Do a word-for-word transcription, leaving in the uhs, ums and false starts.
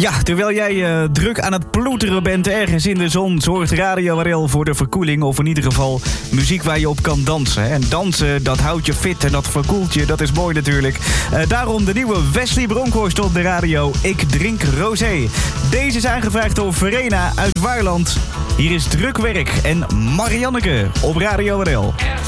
Ja, terwijl jij uh, druk aan het ploeteren bent ergens in de zon, zorgt Radio R L voor de verkoeling. Of in ieder geval muziek waar je op kan dansen. En dansen, dat houdt je fit en dat verkoelt je. Dat is mooi natuurlijk. Uh, daarom de nieuwe Wesley Bronkhorst op de radio. Ik drink rosé. Deze is aangevraagd door Verena uit Waarland. Hier is Drukwerk en Marianneke op Radio R L.